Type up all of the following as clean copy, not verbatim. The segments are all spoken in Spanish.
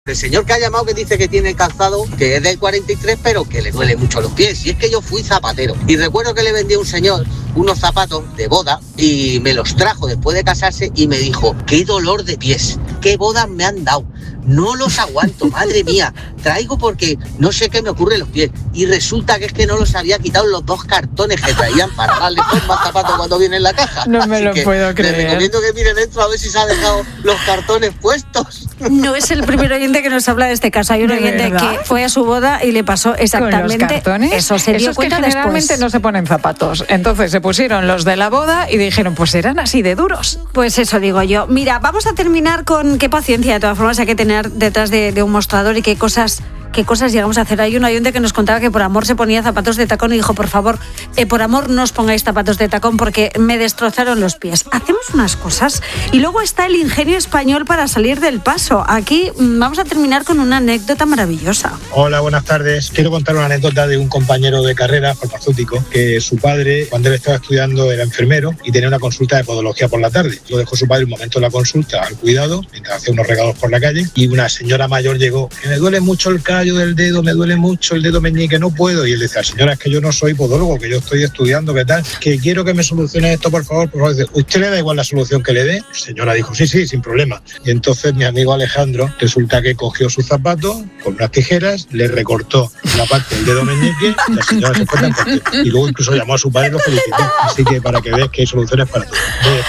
El señor que ha llamado que dice que tiene calzado, que es del 43, pero que le duele mucho los pies. Y es que yo fui zapatero. Y recuerdo que le vendí a un señor unos zapatos de boda y me los trajo después de casarse y me dijo, qué dolor de pies, qué bodas me han dado. No los aguanto, madre mía. Traigo porque no sé qué me ocurre en los pies. Y resulta que es que no los había quitado los 2 cartones que traían para darle forma al zapato cuando viene en la caja. No me lo puedo creer. Le recomiendo que mire dentro a ver si se ha dejado los cartones puestos. No es el primer oyente que nos habla de este caso. Hay un oyente que fue a su boda y le pasó exactamente ¿Con los cartones? eso. Se dio cuenta que generalmente después. no se ponen zapatos. Entonces se pusieron los de la boda y dijeron, pues eran así de duros. Pues eso digo yo. Mira, vamos a terminar con qué paciencia de todas formas hay que tener detrás de un mostrador y qué cosas llegamos a hacer. Hay un oyente que nos contaba que por amor se ponía zapatos de tacón y dijo, por favor, por amor no os pongáis zapatos de tacón porque me destrozaron los pies. Hacemos unas cosas y luego está el ingenio español para salir del paso. Aquí vamos a terminar con una anécdota maravillosa. Hola, buenas tardes. Quiero contar una anécdota de un compañero de carrera farmacéutico que su padre, cuando él estaba estudiando, era enfermero y tenía una consulta de podología por la tarde. Lo dejó su padre un momento de la consulta al cuidado, mientras hacía unos regalos por la calle, y una señora mayor llegó, que me duele mucho el callo del dedo, me duele mucho el dedo meñique, no puedo. Y él decía, señora, es que yo no soy podólogo, que yo estoy estudiando, ¿qué tal? Que quiero que me solucione esto, por favor. Dice, ¿usted le da igual la solución que le dé? La señora dijo, sí, sin problema. Y entonces mi amigo Alejandro resulta que cogió su zapato con unas tijeras, le recortó la parte del dedo meñique, y la señora se fue tan contenta. Y luego incluso llamó a su padre y lo felicitó. Así que para que veas que hay soluciones para todo.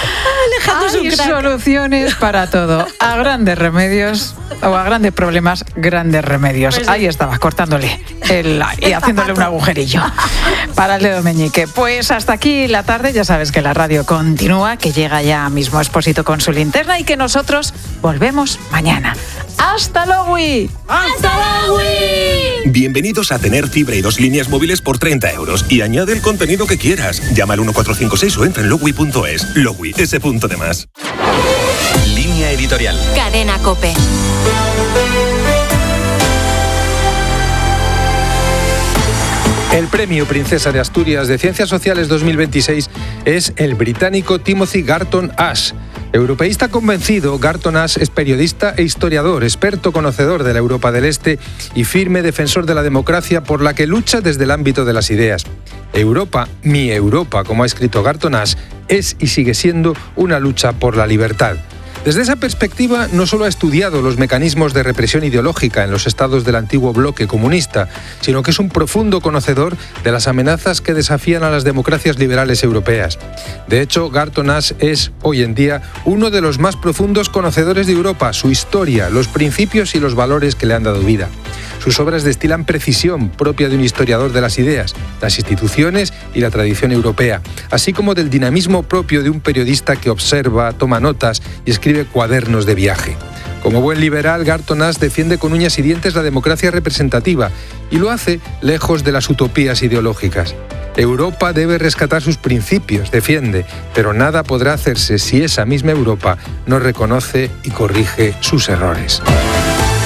Hay soluciones para todo. A grandes remedios o a grandes problemas, grandes remedios. Pues ahí estabas, cortándole y haciéndole un agujerillo para el dedo meñique. Pues hasta aquí la tarde. Ya sabes que la radio continúa, que llega ya mismo Expósito con su linterna y que nosotros volvemos mañana. ¡Hasta luego! ¡Hasta luego! Bienvenidos a tener fibra y 2 líneas móviles por 30 euros y añade el contenido que quieras. Llama al 1456 o entra en Logui.es. Logui, ese punto de más. Línea editorial. Cadena COPE. El premio Princesa de Asturias de Ciencias Sociales 2026 es el británico Timothy Garton Ash. Europeísta convencido, Garton Ash es periodista e historiador, experto conocedor de la Europa del Este y firme defensor de la democracia por la que lucha desde el ámbito de las ideas. Europa, mi Europa, como ha escrito Garton Ash, es y sigue siendo una lucha por la libertad. Desde esa perspectiva, no solo ha estudiado los mecanismos de represión ideológica en los estados del antiguo bloque comunista, sino que es un profundo conocedor de las amenazas que desafían a las democracias liberales europeas. De hecho, Garton Ash es, hoy en día, uno de los más profundos conocedores de Europa, su historia, los principios y los valores que le han dado vida. Sus obras destilan precisión propia de un historiador de las ideas, las instituciones y la tradición europea, así como del dinamismo propio de un periodista que observa, toma notas y escribe cuadernos de viaje. Como buen liberal, Garton Ash defiende con uñas y dientes la democracia representativa y lo hace lejos de las utopías ideológicas. Europa debe rescatar sus principios, defiende, pero nada podrá hacerse si esa misma Europa no reconoce y corrige sus errores.